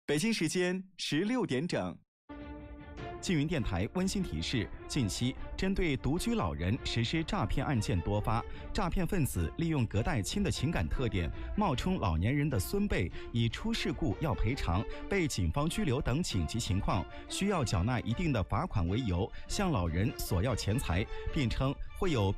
北京时间16点整。 缙云电台温馨提示：近期针对独居老人实施诈骗案件多发，诈骗分子利用隔代亲的情感特点，冒充老年人的孙辈，以出事故要赔偿、被警方拘留等紧急情况，需要缴纳一定的罚款为由，向老人索要钱财，并称会有